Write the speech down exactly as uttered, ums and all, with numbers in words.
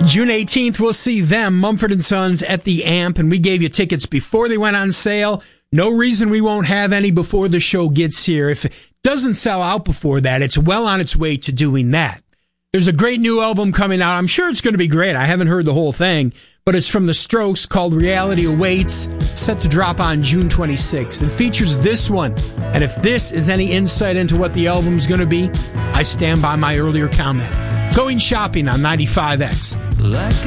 June eighteenth, we'll see them, Mumford and Sons, at the Amp, and we gave you tickets before they went on sale. No reason we won't have any before the show gets here. If it doesn't sell out before that, it's well on its way to doing that. There's a great new album coming out. I'm sure it's going to be great. I haven't heard the whole thing, but it's from The Strokes called Reality Awaits, set to drop on June twenty-sixth. It features this one, and if this is any insight into what the album's going to be, I stand by my earlier comment. Going shopping on ninety-five X. Like